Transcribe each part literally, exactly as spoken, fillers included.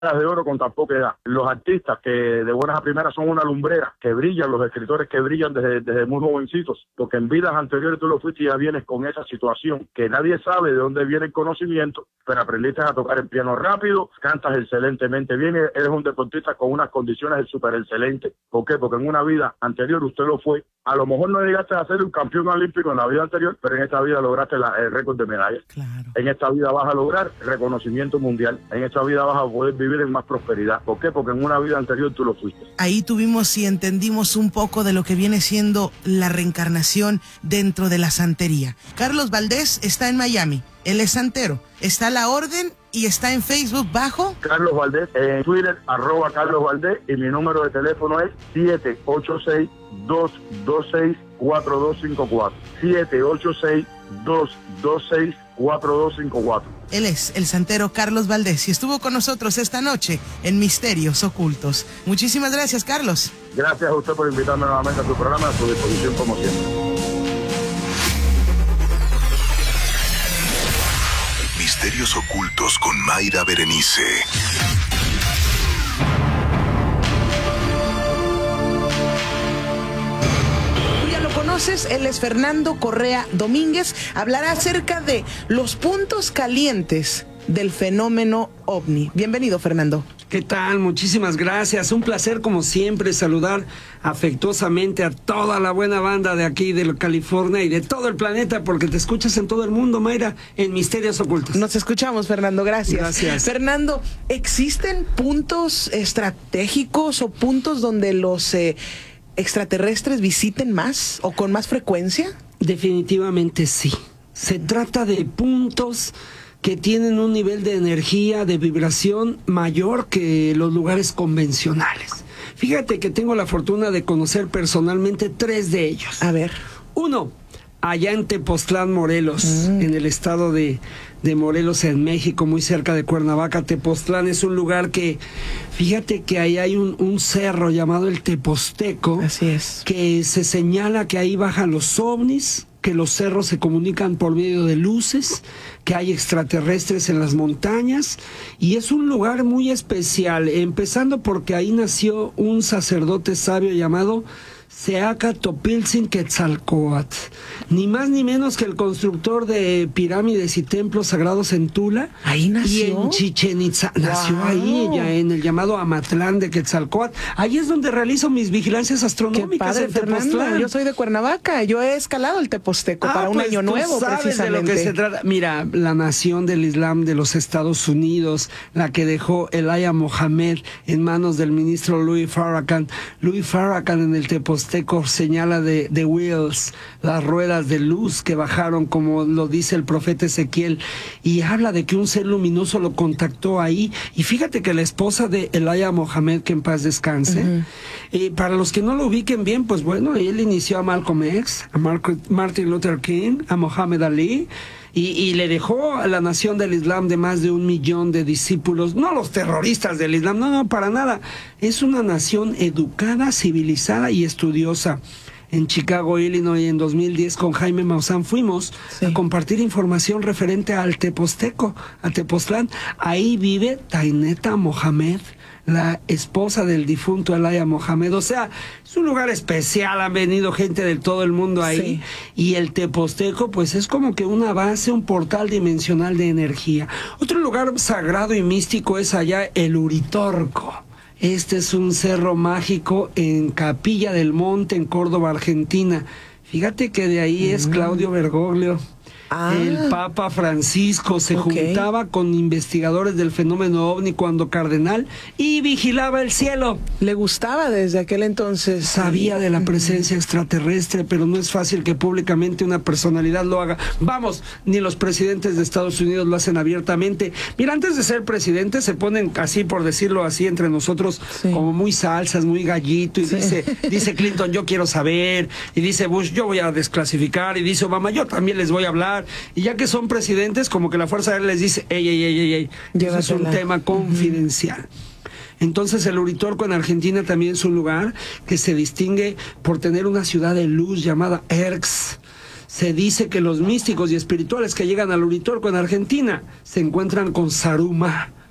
de oro con tan poca edad. Los artistas que de buenas a primeras son una lumbrera, que brillan, los escritores que brillan desde, desde muy jovencitos, porque en vidas anteriores tú lo fuiste y ya vienes con esa situación, que nadie sabe de dónde viene el conocimiento, pero aprendiste a tocar el piano rápido, cantas excelentemente bien, eres un deportista con unas condiciones súper excelentes. ¿Por qué? Porque en una vida anterior usted lo fue. A lo mejor no llegaste a ser un campeón olímpico en la vida anterior, pero en esta vida lograste la, el récord de medallas. Claro. En esta vida vas a lograr reconocimiento mundial. En esta vida vas a poder vivir en más prosperidad. ¿Por qué? Porque en una vida anterior tú lo fuiste. Ahí tuvimos y entendimos un poco de lo que viene siendo la reencarnación dentro de la santería. Carlos Valdés está en Miami. Él es santero. Está a la orden y está en Facebook bajo Carlos Valdés, en Twitter, arroba Carlos Valdés, y mi número de teléfono es siete ocho seis, dos dos seis, cuatro dos cinco cuatro. siete ocho seis, dos dos seis, cuatro dos cinco cuatro. Él es el santero Carlos Valdés y estuvo con nosotros esta noche en Misterios Ocultos. Muchísimas gracias, Carlos. Gracias a usted por invitarme nuevamente a su programa, a su disposición como siempre. Misterios Ocultos con Mayra Berenice. Conoces, él es Fernando Correa Domínguez, hablará acerca de los puntos calientes del fenómeno ovni. Bienvenido, Fernando. ¿Qué tal? Muchísimas gracias. Un placer, como siempre, saludar afectuosamente a toda la buena banda de aquí, de California y de todo el planeta, porque te escuchas en todo el mundo, Mayra, en Misterios Ocultos. Nos escuchamos, Fernando. Gracias. Gracias. Fernando, ¿existen puntos estratégicos o puntos donde los eh, extraterrestres visiten más o con más frecuencia? Definitivamente sí. Se trata de puntos que tienen un nivel de energía, de vibración mayor que los lugares convencionales. Fíjate que tengo la fortuna de conocer personalmente tres de ellos. A ver. Uno, allá en Tepoztlán, Morelos, mm. en el estado de, de Morelos, en México, muy cerca de Cuernavaca. Tepoztlán es un lugar que, fíjate que ahí hay un, un cerro llamado el Teposteco. Así es. Que se señala que ahí bajan los ovnis, que los cerros se comunican por medio de luces, que hay extraterrestres en las montañas, y es un lugar muy especial, empezando porque ahí nació un sacerdote sabio llamado Seaca Topiltzin Quetzalcóatl, ni más ni menos que el constructor de pirámides y templos sagrados en Tula. Ahí nació. Y en Chichen Itza. Wow. Nació ahí, ya en el llamado Amatlán de Quetzalcóatl. Ahí es donde realizo mis vigilancias astronómicas. Qué padre, en Fernando. Yo soy de Cuernavaca. Yo he escalado el Teposteco ah, para un pues año nuevo, sabes precisamente. De lo que se trata. Mira, la nación del Islam de los Estados Unidos, la que dejó Elijah Mohammed en manos del ministro Louis Farrakhan. Louis Farrakhan en el Teposteco señala de, de wheels, las ruedas de luz que bajaron, como lo dice el profeta Ezequiel, y habla de que un ser luminoso lo contactó ahí. Y fíjate que la esposa de Elijah Mohammed, que en paz descanse, uh-huh. y para los que no lo ubiquen bien, pues bueno, él inició a Malcolm X, a Mar- Martin Luther King, a Muhammad Ali, Y, y le dejó a la nación del Islam de más de un millón de discípulos, no los terroristas del Islam, no, no, para nada. Es una nación educada, civilizada y estudiosa. En Chicago, Illinois, en dos mil diez, con Jaime Maussan fuimos sí. a compartir información referente al Teposteco, a Tepoztlán. Ahí vive Taineta Mohamed, la esposa del difunto Elijah Mohammed. O sea, es un lugar especial, han venido gente de todo el mundo ahí, sí. y el Teposteco pues es como que una base, un portal dimensional de energía. Otro lugar sagrado y místico es allá el Uritorco. Este es un cerro mágico en Capilla del Monte, en Córdoba, Argentina. Fíjate que de ahí mm. es Claudio Bergoglio. Ah. El Papa Francisco se okay. juntaba con investigadores del fenómeno ovni cuando cardenal y vigilaba el cielo. Le gustaba desde aquel entonces. Sabía de la presencia extraterrestre, pero no es fácil que públicamente una personalidad lo haga. Vamos, ni los presidentes de Estados Unidos lo hacen abiertamente. Mira, antes de ser presidente se ponen así, por decirlo así, entre nosotros, sí. como muy salsas, muy gallito, y sí. dice, dice Clinton, yo quiero saber, y dice Bush, yo voy a desclasificar, y dice Obama, yo también les voy a hablar. Y ya que son presidentes, como que la Fuerza Aérea les dice, ey, ey, ey, ey, ey, eso es un tema confidencial. Uh-huh. Entonces el Uritorco en Argentina también es un lugar que se distingue por tener una ciudad de luz llamada Erx. Se dice que los místicos y espirituales que llegan al Uritorco en Argentina se encuentran con Saruma.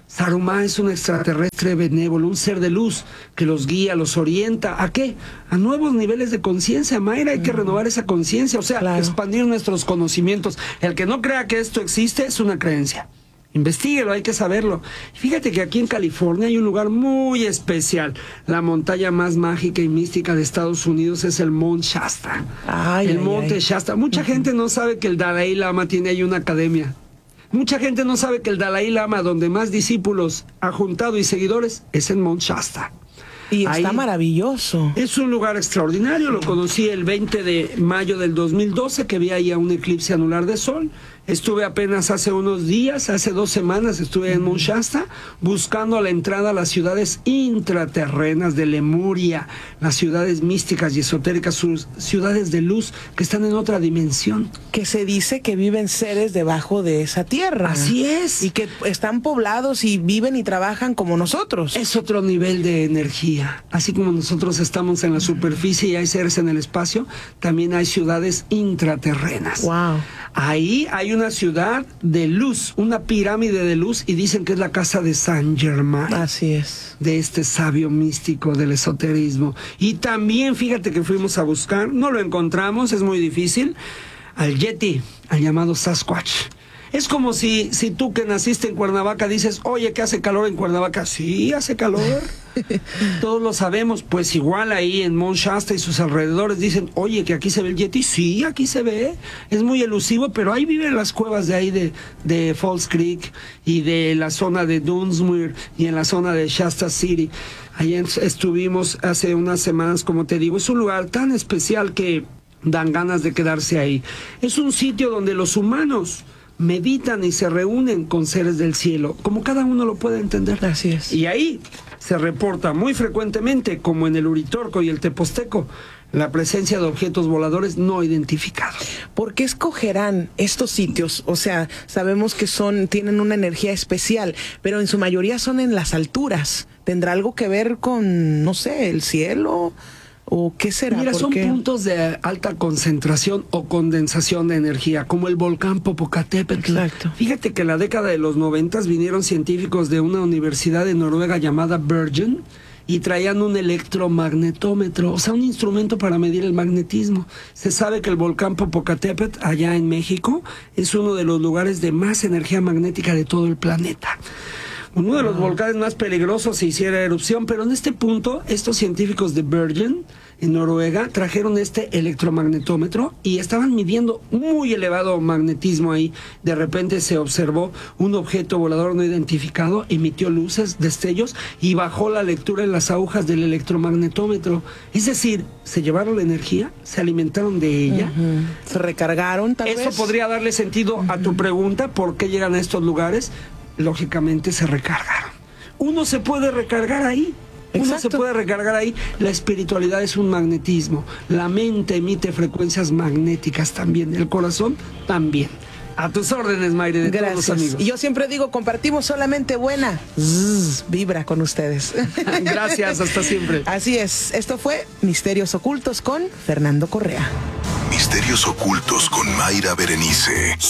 Sarumá es un extraterrestre benévolo, un ser de luz que los guía, los orienta. ¿A qué? A nuevos niveles de conciencia, Mayra. Hay que renovar esa conciencia, o sea, claro, expandir nuestros conocimientos. El que no crea que esto existe es una creencia. Investíguelo, hay que saberlo. Fíjate que aquí en California hay un lugar muy especial. La montaña más mágica y mística de Estados Unidos es el Monte Shasta. Ay, el ay, Monte ay. Shasta. Mucha uh-huh. gente no sabe que el Dalai Lama tiene ahí una academia. Mucha gente no sabe que el Dalai Lama, donde más discípulos ha juntado y seguidores, es en Monte Shasta. Y está ahí maravilloso. Es un lugar extraordinario. Sí. Lo conocí el veinte de mayo del dos mil doce, que vi ahí a un eclipse anular de sol. Estuve apenas hace unos días, hace dos semanas, estuve en Monte Shasta buscando la entrada a las ciudades intraterrenas de Lemuria, las ciudades místicas y esotéricas, sus ciudades de luz que están en otra dimensión. Que se dice que viven seres debajo de esa tierra. Así es. Y que están poblados y viven y trabajan como nosotros. Es otro nivel de energía. Así como nosotros estamos en la superficie y hay seres en el espacio, también hay ciudades intraterrenas. Wow. Ahí hay una ciudad de luz, una pirámide de luz, y dicen que es la casa de Saint Germain. Así es. De este sabio místico del esoterismo. Y también, fíjate que fuimos a buscar, no lo encontramos, es muy difícil, al Yeti, al llamado Sasquatch. Es como si, si tú que naciste en Cuernavaca dices, oye, ¿qué hace calor en Cuernavaca? Sí, hace calor. Todos lo sabemos. Pues igual ahí en Monte Shasta y sus alrededores dicen, oye, que aquí se ve el Yeti. Sí, aquí se ve. Es muy elusivo, pero ahí viven las cuevas de ahí de, de Falls Creek y de la zona de Dunsmuir y en la zona de Shasta City. Ahí estuvimos hace unas semanas, como te digo. Es un lugar tan especial que dan ganas de quedarse ahí. Es un sitio donde los humanos meditan y se reúnen con seres del cielo, como cada uno lo puede entender. Así es. Y ahí se reporta muy frecuentemente, como en el Uritorco y el Teposteco, la presencia de objetos voladores no identificados. ¿Por qué escogerán estos sitios? O sea, sabemos que son, tienen una energía especial, pero en su mayoría son en las alturas. ¿Tendrá algo que ver con, no sé, el cielo? ¿O qué será? Mira, son qué? puntos de alta concentración o condensación de energía, como el volcán Popocatépetl. Exacto. Fíjate que en la década de los noventas vinieron científicos de una universidad de Noruega llamada Bergen y traían un electromagnetómetro, o sea, un instrumento para medir el magnetismo. Se sabe que el volcán Popocatépetl, allá en México, es uno de los lugares de más energía magnética de todo el planeta. Uno de los wow. volcanes más peligrosos si hiciera erupción, pero en este punto, estos científicos de Bergen, en Noruega, trajeron este electromagnetómetro y estaban midiendo muy elevado magnetismo ahí. De repente se observó un objeto volador no identificado, emitió luces, destellos y bajó la lectura en las agujas del electromagnetómetro. Es decir, se llevaron la energía, se alimentaron de ella. Uh-huh. Se recargaron, tal Eso vez. podría darle sentido uh-huh. a tu pregunta, ¿por qué llegan a estos lugares? Lógicamente se recargaron. Uno se puede recargar ahí. Uno Exacto. se puede recargar ahí. La espiritualidad es un magnetismo. La mente emite frecuencias magnéticas también. El corazón también. A tus órdenes, Mayre, de Gracias. Todos los amigos. Y yo siempre digo, compartimos solamente buena Zzz, vibra con ustedes. Gracias, hasta siempre. Así es. Esto fue Misterios Ocultos con Fernando Correa. Misterios Ocultos con Mayra Berenice.